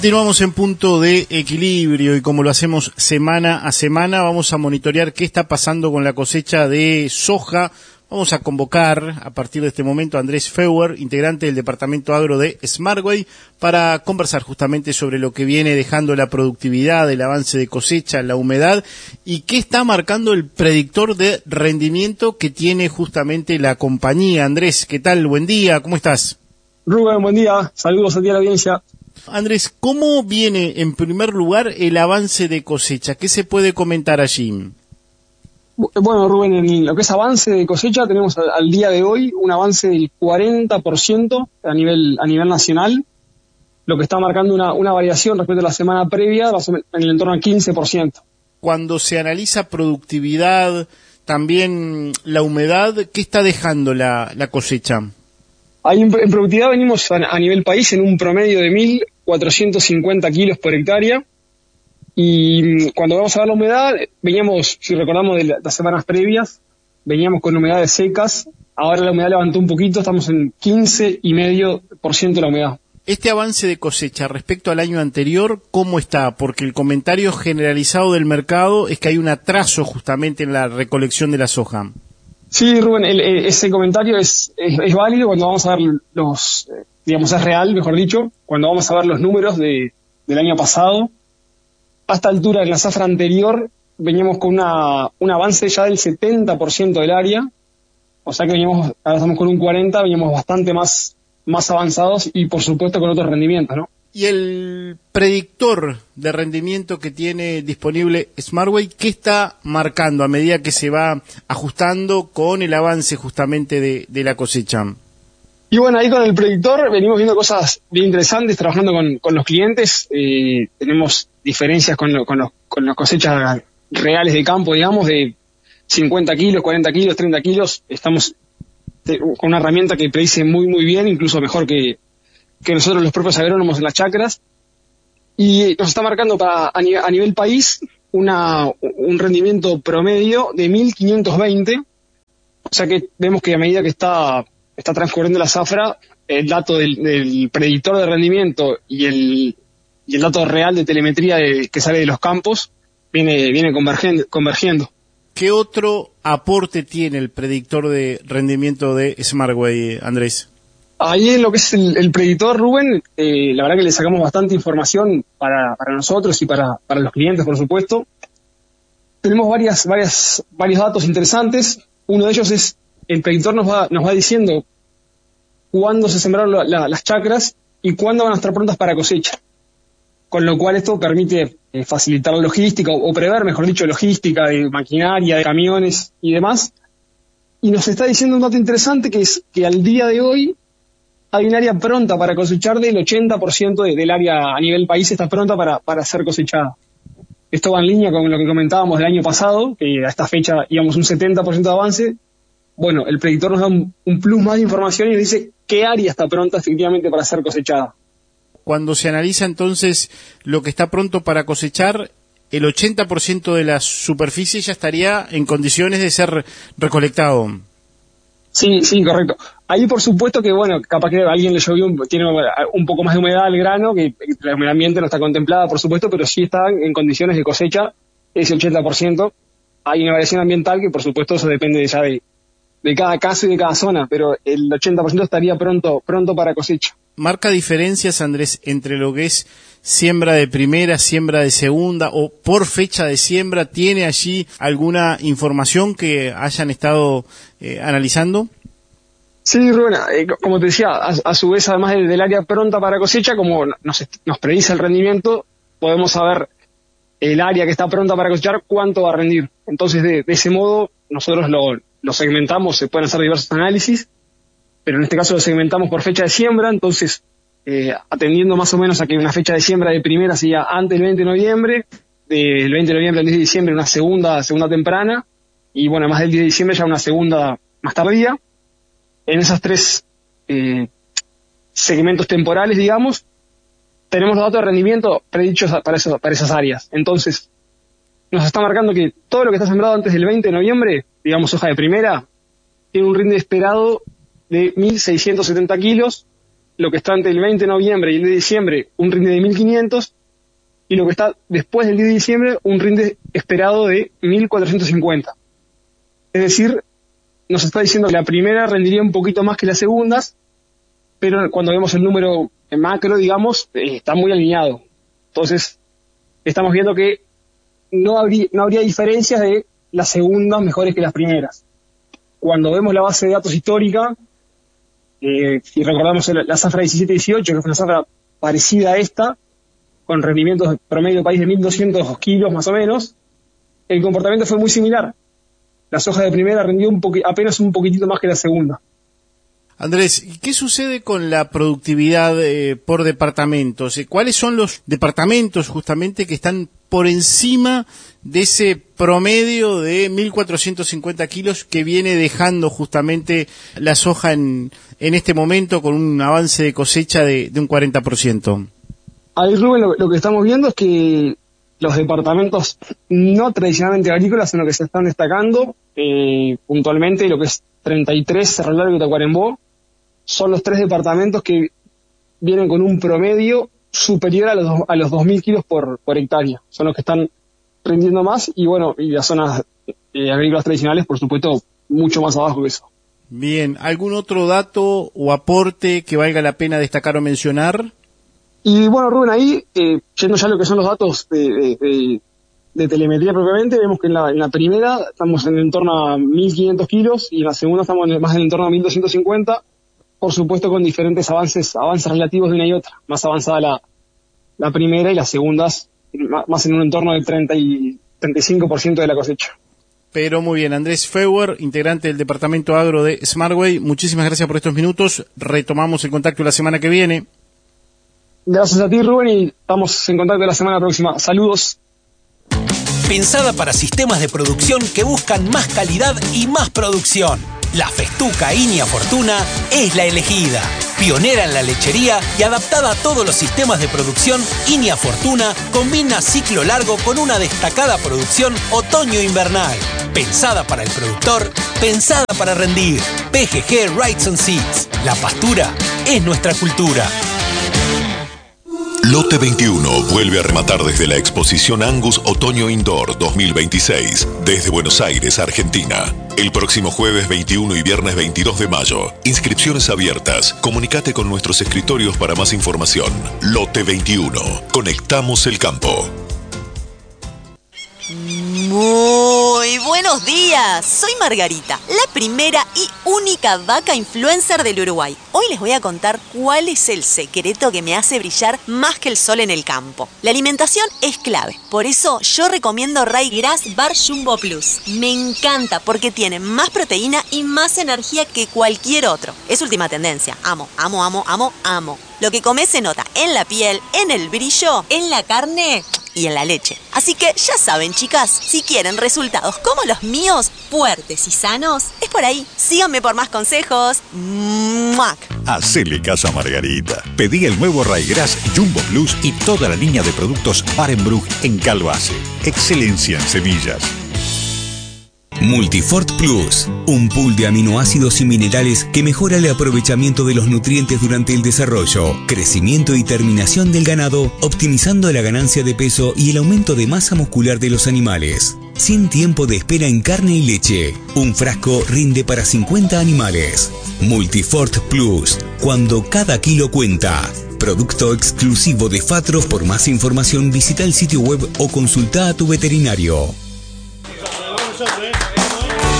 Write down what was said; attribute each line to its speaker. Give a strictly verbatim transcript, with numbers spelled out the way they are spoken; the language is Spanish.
Speaker 1: Continuamos en punto de equilibrio y como lo hacemos semana a semana vamos a monitorear qué está pasando con la cosecha de soja. Vamos a convocar a partir de este momento a Andrés Feuer, integrante del departamento agro de Smartway, para conversar justamente sobre lo que viene dejando la productividad, el avance de cosecha, la humedad y qué está marcando el predictor de rendimiento que tiene justamente la compañía. Andrés, ¿qué tal? Buen día, ¿cómo estás?
Speaker 2: Rubén, buen día, saludos a ti a la audiencia.
Speaker 1: Andrés, ¿cómo viene en primer lugar el avance de cosecha? ¿Qué se puede comentar allí?
Speaker 2: Bueno, Rubén, en lo que es avance de cosecha tenemos al, al día de hoy un avance del cuarenta por ciento a nivel a nivel nacional, lo que está marcando una, una variación respecto a la semana previa en el entorno al quince por ciento.
Speaker 1: Cuando se analiza productividad, también la humedad, ¿qué está dejando la, la cosecha?
Speaker 2: Ahí en, en productividad venimos a, a nivel país en un promedio de mil cuatrocientos cincuenta kilos por hectárea. Y cuando vamos a ver la humedad, veníamos, si recordamos de las semanas previas, veníamos con humedades secas, ahora la humedad levantó un poquito, estamos en quince coma cinco por ciento de la humedad.
Speaker 1: Este avance de cosecha respecto al año anterior, ¿cómo está? Porque el comentario generalizado del mercado es que hay un atraso justamente en la recolección de la soja.
Speaker 2: Sí, Rubén, el, el, ese comentario es, es, es válido cuando vamos a ver los, digamos, es real, mejor dicho, cuando vamos a ver los números de, del año pasado. A esta altura, en la zafra anterior, veníamos con una, un avance ya del setenta por ciento del área, o sea que veníamos, ahora estamos con un cuarenta por ciento, veníamos bastante más, más avanzados y por supuesto con otros rendimientos, ¿no?
Speaker 1: Y el predictor de rendimiento que tiene disponible Smartway, ¿qué está marcando a medida que se va ajustando con el avance justamente de, de la cosecha?
Speaker 2: Y bueno, ahí con el predictor venimos viendo cosas bien interesantes, trabajando con, con los clientes. Eh, tenemos diferencias con, lo, con, los, con las cosechas reales de campo, digamos, de cincuenta kilos, cuarenta kilos, treinta kilos. Estamos te, con una herramienta que predice muy, muy bien, incluso mejor que, que nosotros los propios agrónomos en las chacras. Y nos está marcando para a, nivel, a nivel país una, un rendimiento promedio de mil quinientos veinte. O sea que vemos que a medida que está... está transcurriendo la zafra, el dato del, del predictor de rendimiento y el, y el dato real de telemetría de, que sale de los campos viene, viene convergiendo, convergiendo.
Speaker 1: ¿Qué otro aporte tiene el predictor de rendimiento de Smartway, Andrés?
Speaker 2: Ahí en lo que es el, el predictor, Rubén, eh, la verdad que le sacamos bastante información para, para nosotros y para, para los clientes, por supuesto. Tenemos varias, varias, varios datos interesantes. Uno de ellos es el predictor nos va, nos va diciendo cuándo se sembraron la, la, las chacras y cuándo van a estar prontas para cosecha. Con lo cual esto permite eh, facilitar la logística, o, o prever, mejor dicho, logística de maquinaria, de camiones y demás. Y nos está diciendo un dato interesante, que es que al día de hoy hay un área pronta para cosechar del ochenta por ciento de, del área a nivel país está pronta para, para ser cosechada. Esto va en línea con lo que comentábamos del año pasado, que a esta fecha íbamos un setenta por ciento de avance. Bueno, el predictor nos da un, un plus más de información y nos dice qué área está pronta efectivamente para ser cosechada.
Speaker 1: Cuando se analiza entonces lo que está pronto para cosechar, el ochenta por ciento de la superficie ya estaría en condiciones de ser recolectado.
Speaker 2: Sí, sí, correcto. Ahí por supuesto que, bueno, capaz que a alguien le llovió, tiene un poco más de humedad al grano, que la humedad ambiente no está contemplada, por supuesto, pero sí está en condiciones de cosecha ese ochenta por ciento. Hay una variación ambiental que, por supuesto, eso depende ya de de cada caso y de cada zona, pero el ochenta por ciento estaría pronto pronto para cosecha.
Speaker 1: ¿Marca diferencias, Andrés, entre lo que es siembra de primera, siembra de segunda o por fecha de siembra? ¿Tiene allí alguna información que hayan estado eh, analizando?
Speaker 2: Sí, Rubén, eh, como te decía, a, a su vez, además del, del área pronta para cosecha, como nos, nos predice el rendimiento, podemos saber el área que está pronta para cosechar, cuánto va a rendir. Entonces, de, de ese modo, nosotros lo lo segmentamos, se pueden hacer diversos análisis, pero en este caso lo segmentamos por fecha de siembra, entonces eh, atendiendo más o menos a que una fecha de siembra de primera sería antes del veinte de noviembre, del veinte de noviembre al diez de diciembre una segunda segunda temprana, y bueno, más del diez de diciembre ya una segunda más tardía. En esos tres eh, segmentos temporales, digamos, tenemos los datos de rendimiento predichos para, eso, para esas áreas. Entonces, nos está marcando que todo lo que está sembrado antes del veinte de noviembre, digamos hoja de primera, tiene un rinde esperado de mil seiscientos setenta kilos, lo que está entre el veinte de noviembre y el diez de diciembre, un rinde de mil quinientos, y lo que está después del diez de diciembre, un rinde esperado de mil cuatrocientos cincuenta. Es decir, nos está diciendo que la primera rendiría un poquito más que las segundas, pero cuando vemos el número macro, digamos, eh, está muy alineado. Entonces, estamos viendo que no habría, no habría diferencias de las segundas mejores que las primeras. Cuando vemos la base de datos histórica, eh, y recordamos el, la zafra diecisiete dieciocho, que fue una zafra parecida a esta, con rendimientos promedio de país de mil doscientos kilos más o menos, el comportamiento fue muy similar. La soja de primera rindió un poqu- apenas un poquitito más que la segunda.
Speaker 1: Andrés, ¿qué sucede con la productividad eh, por departamentos? ¿Cuáles son los departamentos justamente que están por encima de ese promedio de mil cuatrocientos cincuenta kilos que viene dejando justamente la soja en, en este momento con un avance de cosecha de, de un cuarenta por ciento?
Speaker 2: Ahí, Rubén, lo, lo que estamos viendo es que los departamentos no tradicionalmente agrícolas, sino que se están destacando eh, puntualmente, lo que es treinta y tres, Cerro Largo y Tacuarembó, son los tres departamentos que vienen con un promedio superior a los, do, a los dos mil kilos por, por hectárea. Son los que están rindiendo más, y bueno, y las zonas eh, agrícolas tradicionales, por supuesto, mucho más abajo que eso.
Speaker 1: Bien, ¿algún otro dato o aporte que valga la pena destacar o mencionar?
Speaker 2: Y bueno, Rubén, ahí, eh, yendo ya a lo que son los datos de, de, de, de telemetría propiamente, vemos que en la, en la primera estamos en el torno a mil quinientos kilos, y en la segunda estamos en, más en el entorno a mil doscientos cincuenta, por supuesto con diferentes avances avances relativos de una y otra. Más avanzada la, la primera, y las segundas más en un entorno del treinta y treinta y cinco por ciento de la cosecha.
Speaker 1: Pero muy bien, Andrés Feuer, integrante del departamento agro de Smartway, muchísimas gracias por estos minutos. Retomamos el contacto la semana que viene.
Speaker 2: Gracias a ti, Rubén, y estamos en contacto la semana próxima. Saludos.
Speaker 3: Pensada para sistemas de producción que buscan más calidad y más producción. La Festuca Inia Fortuna es la elegida. Pionera en la lechería y adaptada a todos los sistemas de producción, Inia Fortuna combina ciclo largo con una destacada producción otoño-invernal. Pensada para el productor, pensada para rendir. P G G Rights and Seeds. La pastura es nuestra cultura.
Speaker 4: Lote veintiuno vuelve a rematar desde la exposición Angus Otoño Indoor dos mil veintiséis, desde Buenos Aires, Argentina. El próximo jueves veintiuno y viernes veintidós de mayo. Inscripciones abiertas. Comunicate con nuestros escritorios para más información. Lote veintiuno. Conectamos el campo.
Speaker 5: Muy buenos días, soy Margarita, la primera y única vaca influencer del Uruguay. Hoy les voy a contar cuál es el secreto que me hace brillar más que el sol en el campo. La alimentación es clave, por eso yo recomiendo Ryegrass Bar Jumbo Plus. Me encanta porque tiene más proteína y más energía que cualquier otro. Es última tendencia, amo, amo, amo, amo, amo. Lo que comes se nota en la piel, en el brillo, en la carne y en la leche. Así que ya saben, chicas, si quieren resultados como los míos, fuertes y sanos, es por ahí. Síganme por más consejos. ¡Muac!
Speaker 6: Hacele caso a Margarita. Pedí el nuevo Ryegrass Jumbo Plus y toda la línea de productos Barenbrug en Calbase. Excelencia en semillas.
Speaker 7: Multifort Plus, un pool de aminoácidos y minerales que mejora el aprovechamiento de los nutrientes durante el desarrollo, crecimiento y terminación del ganado, optimizando la ganancia de peso y el aumento de masa muscular de los animales. Sin tiempo de espera en carne y leche. Un frasco rinde para cincuenta animales. Multifort Plus, cuando cada kilo cuenta. Producto exclusivo de Fatro. Por más información visita el sitio web o consulta a tu veterinario.
Speaker 1: Vamos a ver.